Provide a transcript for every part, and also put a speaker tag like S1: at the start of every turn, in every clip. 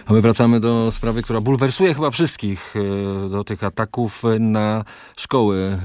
S1: A my wracamy do sprawy, która bulwersuje chyba wszystkich, do tych ataków na szkoły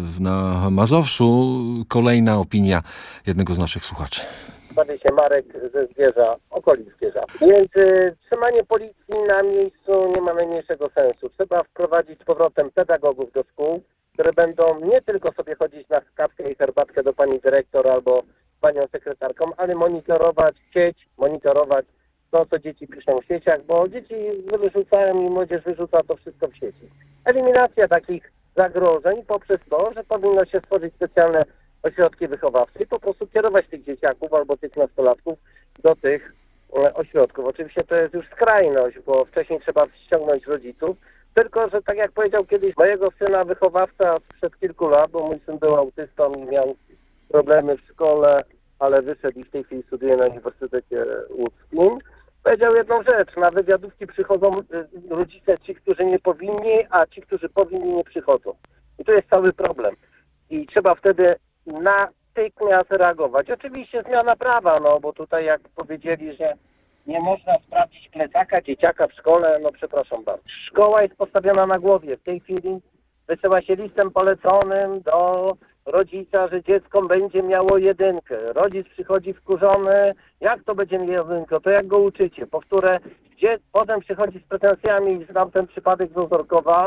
S1: na Mazowszu. Kolejna opinia jednego z naszych słuchaczy.
S2: Bawię się Marek ze Zgierza, okolic Zgierza. Więc trzymanie policji na miejscu nie ma najmniejszego sensu. Trzeba wprowadzić z powrotem pedagogów do szkół, które będą nie tylko sobie chodzić na kawkę i herbatkę do pani dyrektor albo panią sekretarką, ale monitorować sieć, monitorować to, co dzieci piszą w sieciach, bo dzieci wyrzucają i młodzież wyrzuca to wszystko w sieci. Eliminacja takich zagrożeń poprzez to, że powinno się stworzyć specjalne ośrodki wychowawcze i po prostu kierować tych dzieciaków albo tych nastolatków do tych ośrodków. Oczywiście to jest już skrajność, bo wcześniej trzeba ściągnąć rodziców, tylko że tak jak powiedział kiedyś mojego syna wychowawca sprzed kilku lat, bo mój syn był autystą i miał problemy w szkole, ale wyszedł i w tej chwili studiuje na Uniwersytecie Łódzkim, powiedział jedną rzecz: na wywiadówki przychodzą rodzice ci, którzy nie powinni, a ci, którzy powinni, nie przychodzą. I to jest cały problem. I trzeba wtedy natychmiast reagować. Oczywiście zmiana prawa, no bo tutaj jak powiedzieli, że nie można sprawdzić plecaka dzieciaka w szkole, no przepraszam bardzo. Szkoła jest postawiona na głowie. W tej chwili wysyła się listem poleconym do rodzica, że dziecko będzie miało 1. Rodzic przychodzi wkurzony, jak to będzie miał 1, to jak go uczycie? Powtórę, potem przychodzi z pretensjami i znam ten przypadek z Ozorkowa,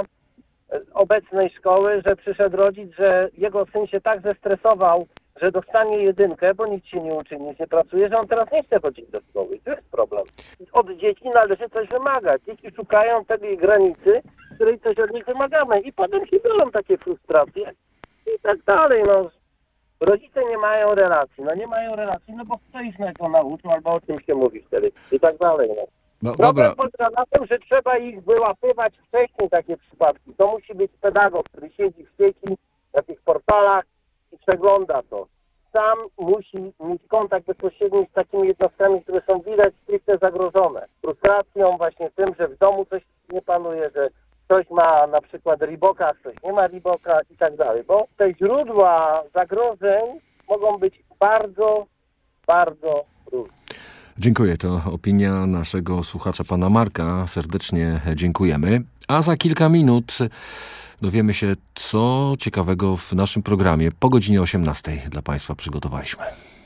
S2: obecnej szkoły, że przyszedł rodzic, że jego syn się tak zestresował, że dostanie 1, bo nic się nie uczy, nic nie pracuje, że on teraz nie chce chodzić do szkoły. To jest problem. Od dzieci należy coś wymagać. Dzieci szukają tej granicy, której coś od nich wymagamy i potem się biorą takie frustracje i tak dalej. No, rodzice nie mają relacji. No nie mają relacji, no bo kto ich tego nauczył albo o czym się mówi wtedy i tak dalej. No. Problem polega na tym, że trzeba ich wyłapywać wcześniej, takie przypadki. To musi być pedagog, który siedzi w sieci, na tych portalach i przegląda to. Sam musi mieć kontakt bezpośredni z takimi jednostkami, które są widać stricte zagrożone. Frustracją właśnie tym, że w domu coś nie panuje, że ktoś ma na przykład Reeboka, ktoś nie ma Reeboka i tak dalej. Bo te źródła zagrożeń mogą być bardzo, bardzo różne.
S1: Dziękuję. To opinia naszego słuchacza, pana Marka. Serdecznie dziękujemy. A za kilka minut dowiemy się, co ciekawego w naszym programie po godzinie 18 dla państwa przygotowaliśmy.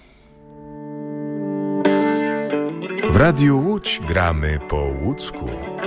S3: W Radiu Łódź gramy po łódzku.